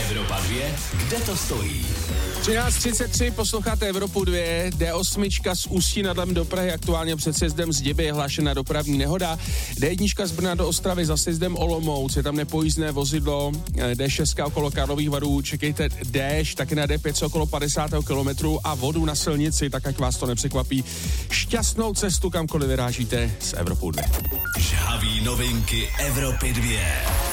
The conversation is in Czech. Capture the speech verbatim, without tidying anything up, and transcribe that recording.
Evropa dva, kde to stojí? třináct třicet tři, posloucháte Evropu dva, D osm z Ústí nad Labem do Prahy, aktuálně před sjezdem z Děby je hlášena dopravní nehoda. D jedna z Brna do Ostravy za sjezdem Olomouc, je tam nepojízdné vozidlo, D šest okolo Karlových Varů, čekejte déšť, taky na D pět okolo padesát kilometrů a vodu na silnici, tak ať vás to nepřekvapí. Šťastnou cestu, kamkoliv vyrážíte s Evropou dva. Žhavý novinky Evropy dva.